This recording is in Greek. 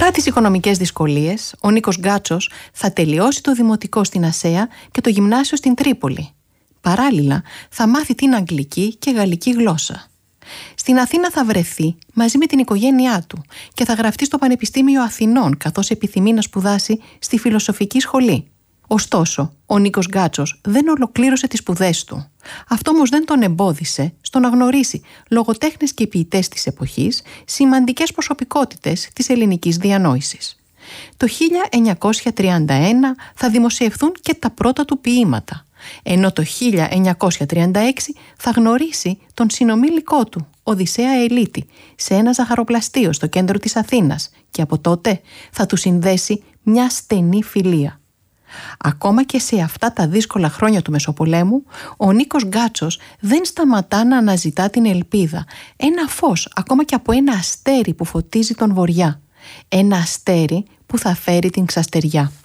Παρά τις οικονομικές δυσκολίες, ο Νίκος Γκάτσος θα τελειώσει το δημοτικό στην Ασσέα και το γυμνάσιο στην Τρίπολη. Παράλληλα, θα μάθει την αγγλική και γαλλική γλώσσα. Στην Αθήνα θα βρεθεί μαζί με την οικογένειά του και θα γραφτεί στο Πανεπιστήμιο Αθηνών, καθώς επιθυμεί να σπουδάσει στη Φιλοσοφική Σχολή. Ωστόσο, ο Νίκος Γκάτσος δεν ολοκλήρωσε τις σπουδές του. Αυτό όμως δεν τον εμπόδισε στο να γνωρίσει λογοτέχνες και ποιητές της εποχής, σημαντικές προσωπικότητες της ελληνικής διανόησης. Το 1931 θα δημοσιευθούν και τα πρώτα του ποίηματα, ενώ το 1936 θα γνωρίσει τον συνομήλικό του, Οδυσσέα Ελίτη, σε ένα ζαχαροπλαστείο στο κέντρο της Αθήνας και από τότε θα του συνδέσει μια στενή φιλία. Ακόμα και σε αυτά τα δύσκολα χρόνια του Μεσοπολέμου, ο Νίκος Γκάτσος δεν σταματά να αναζητά την ελπίδα, ένα φως ακόμα και από ένα αστέρι που φωτίζει τον βοριά, ένα αστέρι που θα φέρει την ξαστεριά.